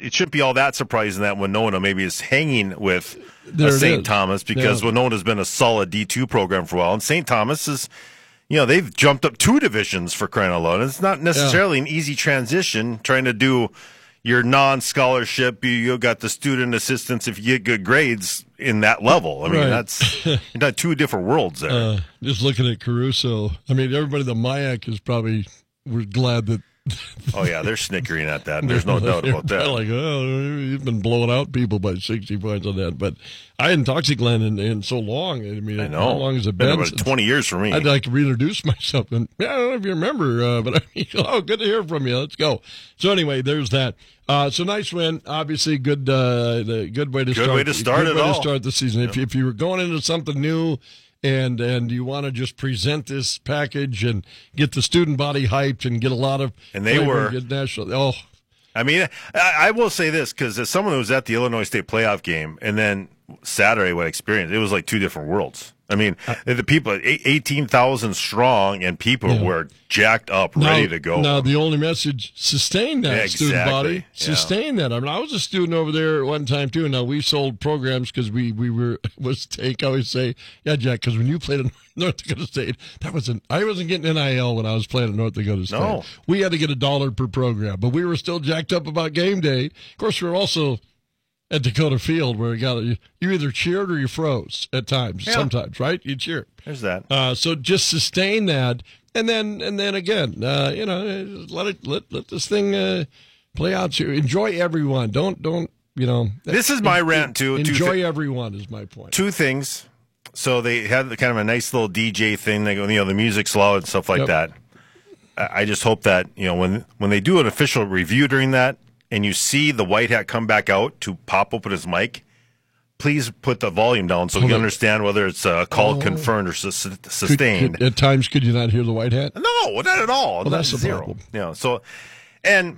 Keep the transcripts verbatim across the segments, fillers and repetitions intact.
it shouldn't be all that surprising that Winona maybe is hanging with Saint Thomas because yeah. Winona's been a solid D two program for a while, and Saint Thomas is, you know, they've jumped up two divisions for crying out loud. It's not necessarily yeah. an easy transition trying to do your non-scholarship. You, you got the student assistance if you get good grades in that level. I mean, right. that's you're not two different worlds there. Uh, just looking at Caruso, I mean, everybody, the MIAC is probably we're glad that. Oh yeah, they're snickering at that. And there's no doubt about that. Like, oh, you've been blowing out people by sixty points on that. But I hadn't talked to Glenn in, in so long. I mean, I know. How long has it been? been about twenty years for me. I'd like to reintroduce myself. And yeah, I don't know if you remember, uh, but I mean, oh, good to hear from you. Let's go. So anyway, there's that. Uh, so nice win. Obviously, good. Uh, the good way to good start. Way to start good it way all. to start the season. Yeah. If if you were going into something new. And and you want to just present this package and get the student body hyped and get a lot of and they were get national. Oh, I mean, I, I will say this because as someone who was at the Illinois State playoff game and then Saturday what I experienced, it was like two different worlds. I mean, uh, the people eighteen thousand strong and people yeah. were jacked up, now, ready to go. Now the only message: sustain that yeah, exactly. student body, yeah. sustain that. I mean, I was a student over there at one time too. Now we sold programs because we we were was take. I always say, yeah, Jack, because when you played at North Dakota State, that wasn't. I wasn't getting N I L when I was playing at North Dakota State. No, we had to get a dollar per program, but we were still jacked up about game day. Of course, we were also at Dakota Field, where you got you, you either cheered or you froze at times. Yeah. Sometimes, right? You cheer. There's that. Uh, so just sustain that, and then and then again, uh, you know, let it let let this thing uh, play out. To enjoy everyone. Don't don't you know? This is my rant too. Enjoy th- everyone is my point. Two things. So they had kind of a nice little D J thing. They go, you know, the music's loud and stuff like yep. that. I, I just hope that you know when when they do an official review during that. And you see the white hat come back out to pop open his mic, please put the volume down so we can understand whether it's uh, called oh. confirmed or su- sustained. Could, could, at times, could you not hear the white hat? No, not at all. Well, not that's zero. problem. You know, so, and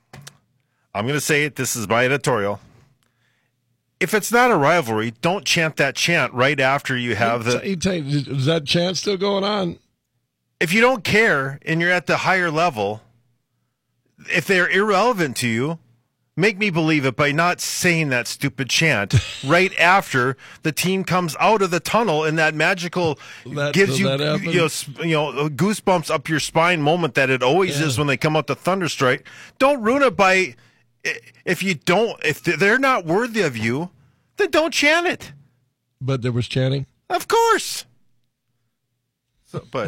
I'm going to say it. This is my editorial. If it's not a rivalry, don't chant that chant right after you have the. Is that chant still going on? If you don't care and you're at the higher level, if they're irrelevant to you, make me believe it by not saying that stupid chant right after the team comes out of the tunnel and that magical that, gives you, you know, you know goosebumps up your spine moment that it always yeah. is when they come out to Thunderstrike. Don't ruin it by if you don't if they're not worthy of you, then don't chant it. But there was chanting? Of course. So, but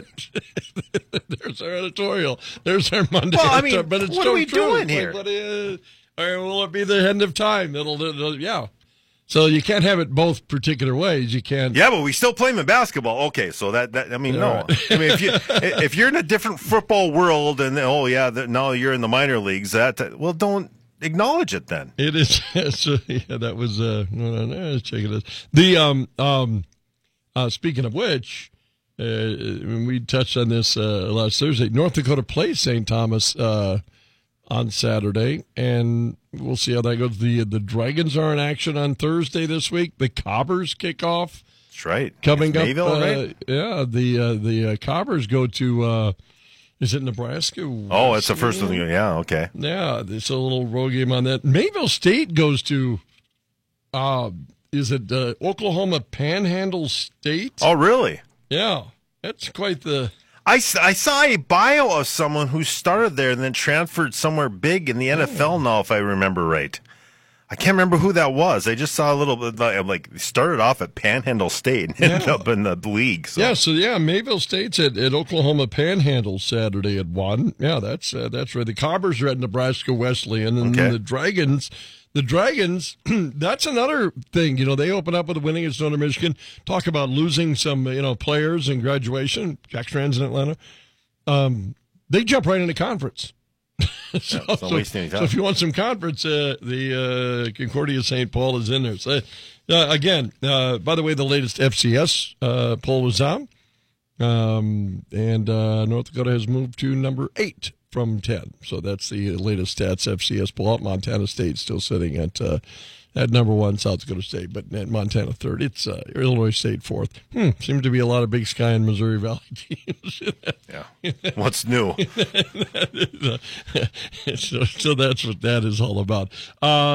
there's our editorial. There's our Monday. Well, I mean, but it's what are we true. doing here? Like, uh, or will it be the end of time? It'll, it'll, yeah. So you can't have it both particular ways. You can't. Yeah, but we still play them in basketball. Okay, so that, that I mean, yeah, no. Right. I mean, if you if you're in a different football world, and oh yeah, the, now you're in the minor leagues. That well, don't acknowledge it then. It is. So, yeah, that was. Uh, no, no, no. Let's check it out. The um um. Uh, speaking of which. Uh, we touched on this uh, last Thursday. North Dakota plays Saint Thomas uh, on Saturday, and we'll see how that goes. The the Dragons are in action on Thursday this week. The Cobbers kick off. That's right. Coming it's up, Mayville, uh, right? Yeah, the uh, the uh, Cobbers go to. Uh, is it Nebraska? Oh, it's the first one. Yeah, okay. Yeah, there's a little road game on that. Mayville State goes to. Uh, is it uh, Oklahoma Panhandle State? Oh, really? Yeah, that's quite the. I, I saw a bio of someone who started there and then transferred somewhere big in the N F L oh. now, if I remember right. I can't remember who that was. I just saw a little bit, like, started off at Panhandle State and ended yeah. up in the league. So. Yeah, so, yeah, Mayville State's at, at Oklahoma Panhandle Saturday at one. Yeah, that's uh, that's right. The Cobbers are at Nebraska Wesleyan, and okay. the Dragons... The Dragons, that's another thing. You know, they open up with a winning against Northern Michigan. Talk about losing some, you know, players in graduation. Jack Strand's in Atlanta. Um, they jump right into conference. so, yeah, so, so if you want some conference, uh, the uh, Concordia Saint Paul is in there. So, uh, again, uh, by the way, the latest F C S uh, poll was out. Um, and uh, North Dakota has moved to number eight. From ten. So that's the latest stats F C S pull out. Montana State still sitting at uh, at number one, South Dakota State, but at Montana third. It's uh, Illinois State fourth. Hmm, seems to be a lot of Big Sky and Missouri Valley teams. Yeah. What's new? so, so that's what that is all about. Uh,